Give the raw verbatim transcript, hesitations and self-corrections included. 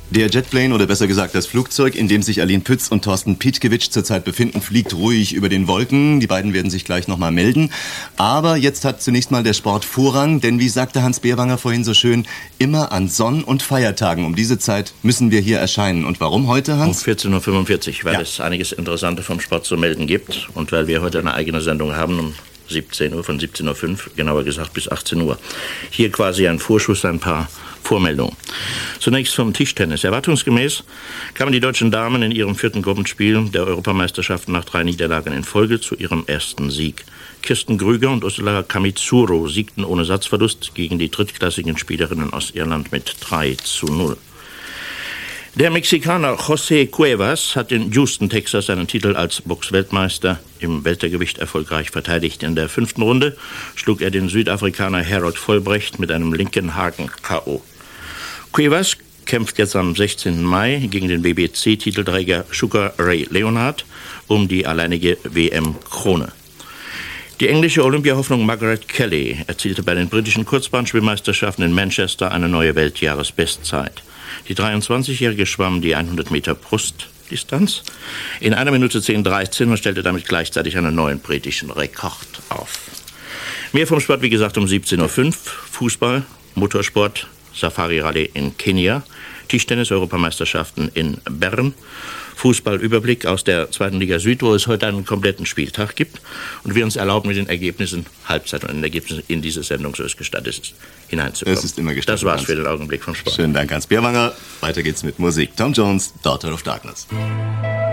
Der Jetplane, oder besser gesagt das Flugzeug, in dem sich Aline Pütz und Thorsten Pietkiewicz zurzeit befinden, fliegt ruhig über den Wolken. Die beiden werden sich gleich nochmal melden. Aber jetzt hat zunächst mal der Sport Vorrang, denn wie sagte Hans Beerwanger vorhin so schön, immer an Sonn- und Feiertagen um diese Zeit müssen wir hier erscheinen. Und warum heute, Hans? Um vierzehn Uhr fünfundvierzig, weil ja. es einiges Interessantes vom Sport zu melden gibt und weil wir heute eine eigene Sendung haben um siebzehn Uhr, von siebzehn Uhr fünf, genauer gesagt bis achtzehn Uhr. Hier quasi ein Vorschuss, ein paar Vormeldungen. Zunächst vom Tischtennis. Erwartungsgemäß kamen die deutschen Damen in ihrem vierten Gruppenspiel der Europameisterschaft nach drei Niederlagen in Folge zu ihrem ersten Sieg. Kirsten Grüger und Ursula Kamitsuro siegten ohne Satzverlust gegen die drittklassigen Spielerinnen aus Irland mit drei zu null. Der Mexikaner José Cuevas hat in Houston, Texas, seinen Titel als Boxweltmeister im Weltergewicht erfolgreich verteidigt. In der fünften Runde schlug er den Südafrikaner Harold Vollbrecht mit einem linken Haken K O Cuevas kämpft jetzt am sechzehnten Mai gegen den B B C-Titelträger Sugar Ray Leonard um die alleinige W M-Krone. Die englische Olympiahoffnung Margaret Kelly erzielte bei den britischen Kurzbahnschwimmmeisterschaften in Manchester eine neue Weltjahresbestzeit. Die dreiundzwanzigjährige schwamm die hundert Meter Brustdistanz in einer Minute zehn dreizehn und stellte damit gleichzeitig einen neuen britischen Rekord auf. Mehr vom Sport, wie gesagt, um siebzehn Uhr fünf. Fußball, Motorsport, Safari-Rallye in Kenia, Tischtennis-Europameisterschaften in Bern, Fußballüberblick aus der zweiten Liga Süd, wo es heute einen kompletten Spieltag gibt und wir uns erlauben, mit den Ergebnissen, Halbzeit und den Ergebnissen in diese Sendung, so es gestattet ist, hineinzukommen. Es ist immer gestattet. Das war's für den Augenblick vom Sport. Schönen Dank, Hans Beerwanger. Weiter geht's mit Musik. Tom Jones, Daughter of Darkness.